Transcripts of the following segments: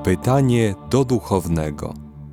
Pytanie do duchownego.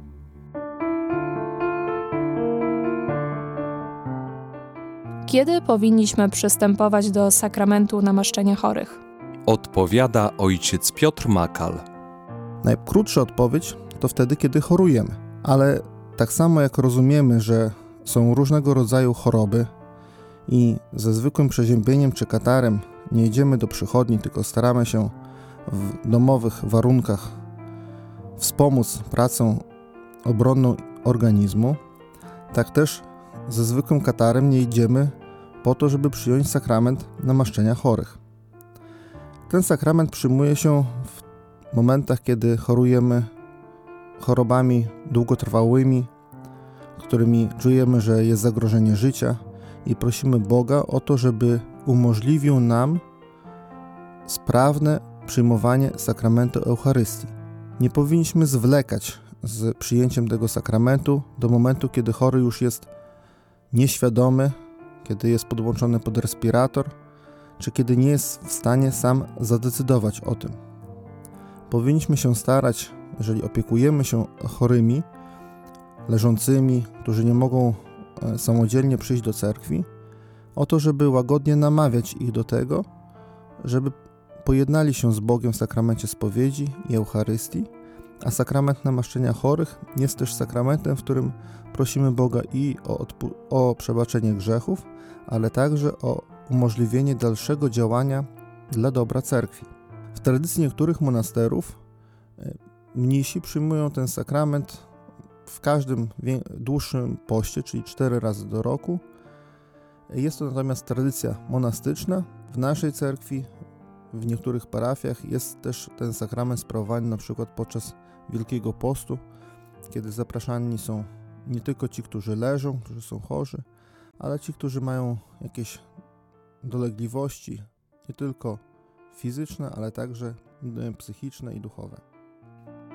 Kiedy powinniśmy przystępować do sakramentu namaszczenia chorych? Odpowiada ojciec Piotr Makal. Najkrótsza odpowiedź to wtedy, kiedy chorujemy. Ale tak samo jak rozumiemy, że są różnego rodzaju choroby i ze zwykłym przeziębieniem czy katarem nie idziemy do przychodni, tylko staramy się w domowych warunkach wspomóc pracę obronną organizmu, tak też ze zwykłym katarem nie idziemy po to, żeby przyjąć sakrament namaszczenia chorych. Ten sakrament przyjmuje się w momentach, kiedy chorujemy chorobami długotrwałymi, którymi czujemy, że jest zagrożenie życia i prosimy Boga o to, żeby umożliwił nam sprawne przyjmowanie sakramentu Eucharystii. Nie powinniśmy zwlekać z przyjęciem tego sakramentu do momentu, kiedy chory już jest nieświadomy, kiedy jest podłączony pod respirator, czy kiedy nie jest w stanie sam zadecydować o tym. Powinniśmy się starać, jeżeli opiekujemy się chorymi, leżącymi, którzy nie mogą samodzielnie przyjść do cerkwi, o to, żeby łagodnie namawiać ich do tego, żeby pojednali się z Bogiem w sakramencie spowiedzi i Eucharystii, a sakrament namaszczenia chorych jest też sakramentem, w którym prosimy Boga i o przebaczenie grzechów, ale także o umożliwienie dalszego działania dla dobra cerkwi. W tradycji niektórych monasterów mnisi przyjmują ten sakrament w każdym dłuższym poście, czyli 4 razy do roku. Jest to natomiast tradycja monastyczna. W naszej cerkwi, w niektórych parafiach jest też ten sakrament sprawowany na przykład podczas Wielkiego Postu, kiedy zapraszani są nie tylko ci, którzy leżą, którzy są chorzy, ale ci, którzy mają jakieś dolegliwości, nie tylko fizyczne, ale także psychiczne i duchowe.